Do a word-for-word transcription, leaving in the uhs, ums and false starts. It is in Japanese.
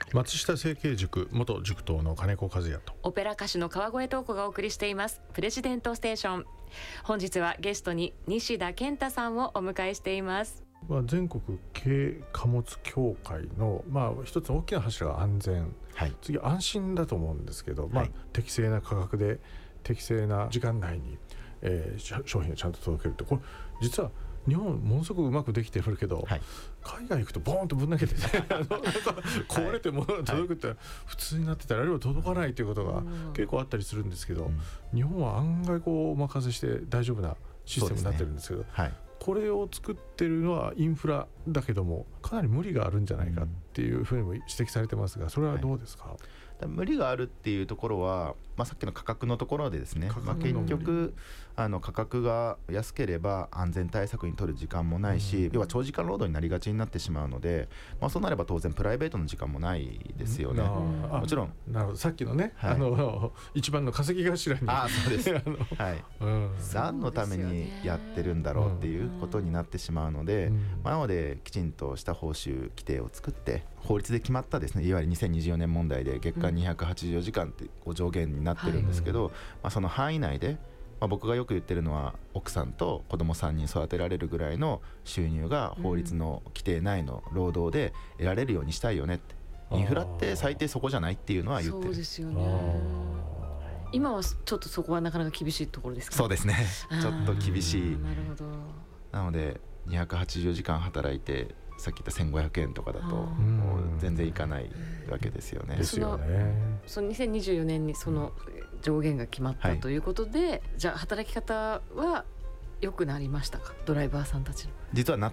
松下政経塾元塾頭の金子和也とオペラ歌手の川越東子がお送りしていますプレジデントステーション。本日はゲストに西田健太さんをお迎えしています。 全国軽貨物協会の、まあ、一つの大きな柱が安全、はい、次安心だと思うんですけど、まあはい、適正な価格で適正な時間内に、えー、商品をちゃんと届けるって、これ実は日本ものすごくうまくできてるけど、はい、海外行くとボーンとぶん投げて、ね、なんか壊れて物が届くって普通になってたり、あるいは届かないということが結構あったりするんですけど、うん、日本は案外こうお任せして大丈夫なシステムになってるんですけど、はい、これを作ってるのはインフラだけどもかなり無理があるんじゃないかっていうふうにも指摘されてますが、それはどうですか？はい、 無理があるっていうところは、まあ、さっきの価格のところでですね、まあ、結局あの価格が安ければ安全対策に取る時間もないし、うん、要は長時間労働になりがちになってしまうので、まあ、そうなれば当然プライベートの時間もないですよね。もちろんなるほど、さっきのね、はい、あの一番の稼ぎ頭にあそうです、はいうん、何のためにやってるんだろうっていうことになってしまうので、うんまあ、なのできちんとした報酬規定を作って法律で決まったですね、いわゆるにせんにじゅうよねん問題で月間にひゃくはちじゅうよじかんってこう上限になってるんですけど、はいまあ、その範囲内で、まあ、僕がよく言ってるのは奥さんと子供さんにん育てられるぐらいの収入が法律の規定内の労働で得られるようにしたいよねって、インフラって最低そこじゃないっていうのは言ってる。 そうですよね。今はちょっとそこはなかなか厳しいところですか？ そうですね、ちょっと厳しい。 なるほど。なのでにひゃくはちじゅうじかん働いてさっき言ったせんごひゃくえんとかだともう全然いかないわけですよね。 ですよね。 そのにせんにじゅうよねんにその上限が決まったということで、はい、じゃあ働き方は良くなりましたか？ドライバーさんたちの。 実はなっ